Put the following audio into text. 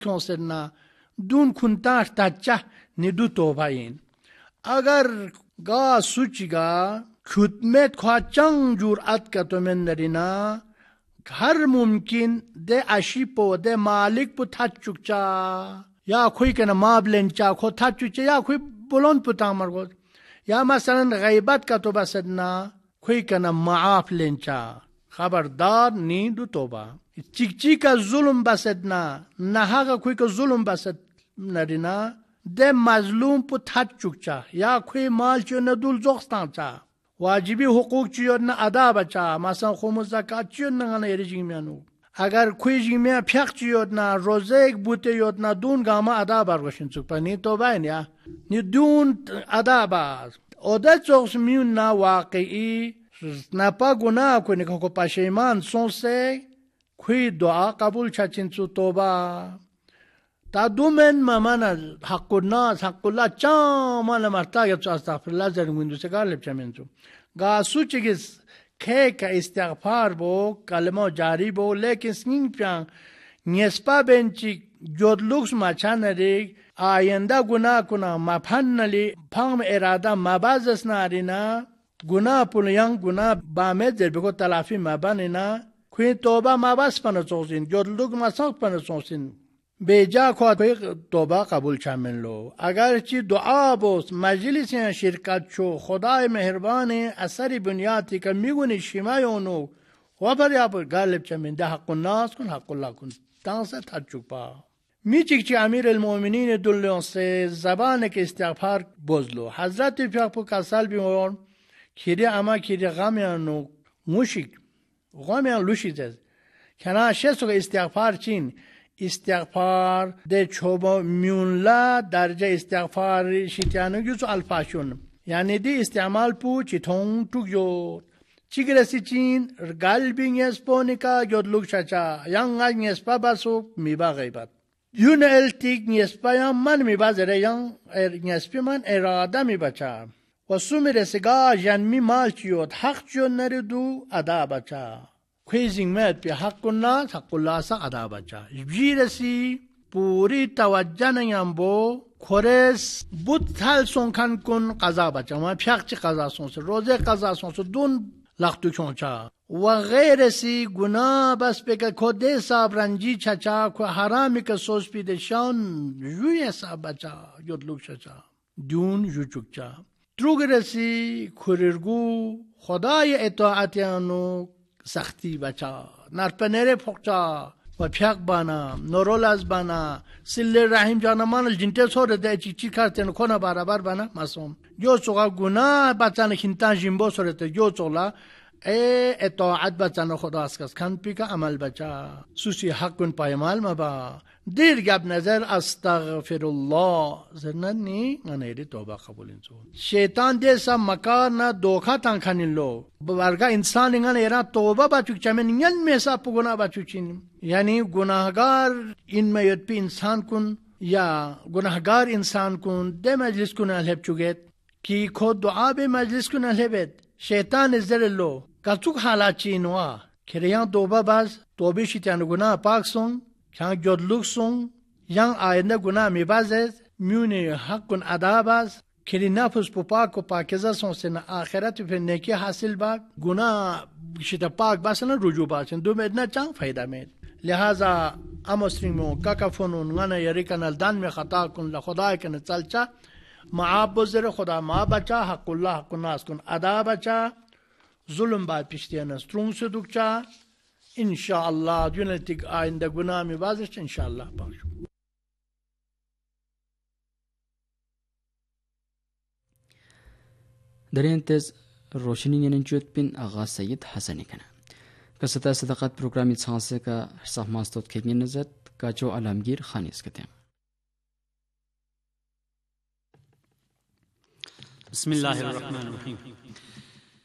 کنسرنا دون کنتاش تاچه ندو توباین اگر گا سوچیگا خدمت خواهد چنگ جرأت که تو من نرینا هر ممکن ده اشیپو ده مالک پو تچوکچا یا کوئی کنه مابلنچا خود تچوکچا یا کوئی بلند پو تامر گود یا مثلا غیبت که تو بسدنا کوئی کنه معاف لنچا خبردار نیندو توبا چیک کا ظلم بسدنا نهاگا کوئی که ظلم بسد نرینا ده مظلوم پو تچوکچا یا کوئی مال چو ندول زغستان چا واجبی حقوق چیود نه ادا بچا مثلا خمس زکات چیود نه غیر جیمیانو اگر کوئی جیمیا پیاق چیود نه روزه یک بوته یود نه دون گاما ادا برگشن چوک پنی تو باین یا نی دون ادا باز اوده چوکس میون نه واقعی نپا گناه کنی که پشیمان سونسه کوئی دعا قبول چاچین چو توبا تا دومن مامان حق الناس حق الله چامان مرتاق چو استغفر الله زرگوندو سگار لبچا منچو گاسو چگز که که استغفار بو کلمه جاری بو لیکن سنین پیان نسپا بینچی جودلوکس مچان ریگ آینده گناه کنا مپن نلی پام اراده مبازس نارینا گناه پولیان گناه بامد در بگو تلافی مبانینا کوئی توبه مباس پنه سوسین جودلوک مساق پنه سوسین بیجا خواهد کوئی توبه قبول چامن لو اگر چی دعا بوست مجلس شرکت شو خدای مهربان اثر بنیادی که میگونی شیمای اونو و پر یا پر غالب چامن ده حق الناس کن حق الله کن تانسه تحجوب پا میچک چی امیر المؤمنین دلیون سے زبان که استغفار بزلو حضرت پیاپو کسال بیمون کیری اما کیری غامیانو موشک غامیان لوشیدز کنا شسو که استغفار چین استغفار ده چوبا میونلا درجه استغفار شیطانو گیسو الفاشون یعنی دی استعمال پو چی تون توک جو چی گرسی چین قلبی نسپو نکا جدلوک شچا ینگ آج نسپا باسو میبا غیبت یون التیک نسپا یم من میبا زره ینگ نسپی من اراده میبچا و سو میرسگا جنمی مال چیود حق چون نردو ادا بچا خویزنگ مید پی حق الناس حق الله سا ادا بچا جیرسی پوری توجه نیم بو خورس بود تل سونکن کن قضا بچا ما پیاق چی قضا سونسه روزه قضا سونسه دون لختو چونچا و غیرسی گناه بس بگه کده صاحب رنجی چچا که حرامی که سوز پیدشان جوی حساب بچا یدلوک چچا دون جو چکچا دروگرسی کوریرگو خدای اطاعتیانو سختی بچا نرپنره پخچا و پیاق بانا نورول از بانا سل رحیم جانمان الجنته سوره ده چی کرتے نو کنا برابر بانا مسوم جو چوغا گناه بچانه خینتان جنبو سوره ته جو چولا اطاعت بچانه خدا اسکس کن پی که عمل بچا سوسی حق کن پایمال مبا دیر گب نظر استغفر الله زرننی انیری توبه قبول انسو شیطان دیسا مکارنا دوخا تنخانین لو برگا انسان انگان ایران توبه بچوک چمین ین میسا پو گناه بچوکین یعنی گناهگار این میود پی انسان کن یا گناهگار انسان کن ده مجلس کن الهب چوگید کی خود دعا به مجلس کن الهبید شیطان ازدر لو کلچوک حالات چینوا کریان توبه باز توبه شیطان گناه پاک سون کان جدلوک سون یان آینده گناه میبازد میونی حق کن ادا باز کلی نفس پو پاک و پاکزه سون سن آخرت پر نیکی حاصل با گناه شیطان پاک باسن رجوع باسن دو میدنا چان فایده مید لہذا امسرینمو کاکافونون غنا یری کنال دان می خطا کن لخدای کن چلچا معاف بزر خدا ما بچا حق الله حق الناس کن ادا بچا ظلم بعد پیشتیان استرون سدوکچا انشاءالله جنتیک آینده گناه می بازش انشاءالله باشو درین تز روشنی ننجوت بین آغا سید حسنی کنه قصة صداقت پروگرامی تسانسه که حساب ماستود کهنی نزد کاجو علمگیر خانیز کتیم بسم الله الرحمن الرحیم